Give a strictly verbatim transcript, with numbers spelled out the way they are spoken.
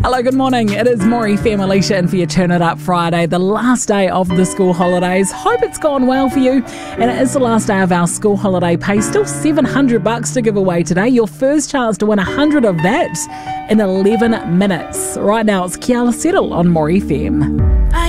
Hello, good morning. It is Maury Fem Alicia in for your Turn It Up Friday, the last day of the school holidays. Hope it's gone well for you. And it is the last day of our school holiday pay. Still seven hundred bucks to give away today. Your first chance to win one hundred of that in eleven minutes. Right now, it's Kiala Settle on Maury Fem.